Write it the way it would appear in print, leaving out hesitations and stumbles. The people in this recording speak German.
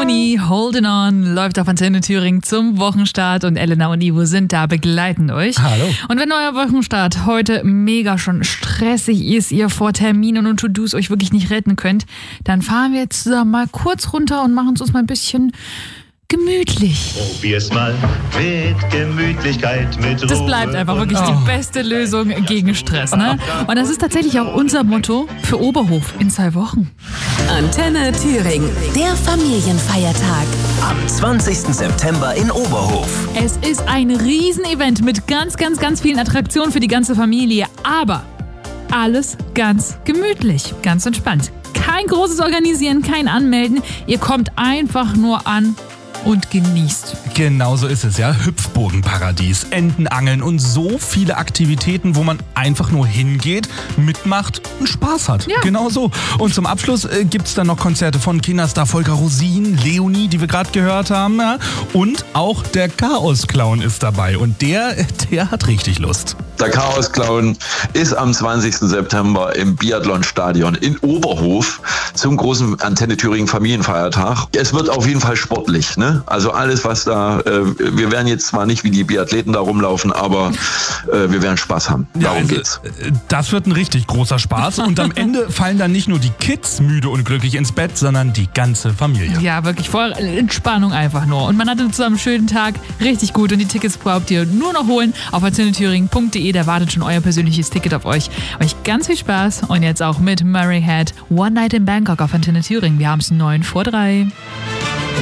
Leonie, Holding On, läuft auf Antenne Thüringen zum Wochenstart und Elena und Ivo sind da, begleiten euch. Hallo. Und wenn euer Wochenstart heute mega schon stressig ist, ihr vor Terminen und To-Dos euch wirklich nicht retten könnt, dann fahren wir jetzt zusammen mal kurz runter und machen es uns mal ein bisschen gemütlich. Probier's mal mit Gemütlichkeit, mit Ruhe. Das bleibt einfach wirklich die beste Lösung gegen Stress, ne? Und das ist tatsächlich auch unser Motto für Oberhof in 2 Wochen. Antenne Thüringen, der Familienfeiertag. Am 20. September in Oberhof. Es ist ein Riesenevent mit ganz vielen Attraktionen für die ganze Familie, aber alles ganz gemütlich, ganz entspannt. Kein großes Organisieren, kein Anmelden, ihr kommt einfach nur an und genießt. Genau so ist es, ja. Hüpfburgenparadies, Entenangeln und so viele Aktivitäten, wo man einfach nur hingeht, mitmacht und Spaß hat. Ja. Genau so. Und zum Abschluss gibt's dann noch Konzerte von Kinderstar Volker Rosin, Leonie, die wir gerade gehört haben. Ja? Und auch der Chaos-Clown ist dabei. Und der hat richtig Lust. Der Chaos-Clown ist am 20. September im Biathlon-Stadion in Oberhof zum großen Antenne Thüringen Familienfeiertag. Es wird auf jeden Fall sportlich, ne? Also alles, was da, wir werden jetzt zwar nicht wie die Biathleten da rumlaufen, aber wir werden Spaß haben. Darum geht's. Das wird ein richtig großer Spaß. Und am Ende fallen dann nicht nur die Kids müde und glücklich ins Bett, sondern die ganze Familie. Ja, wirklich voll Entspannung einfach nur. Und man hatte zusammen einen schönen Tag, richtig gut. Und die Tickets braucht ihr nur noch holen auf antennethüringen.de. Da wartet schon euer persönliches Ticket auf euch. Euch ganz viel Spaß und jetzt auch mit Murray Head, One Night in Bangkok auf Antenne Thüringen. Wir haben es 9 vor 3.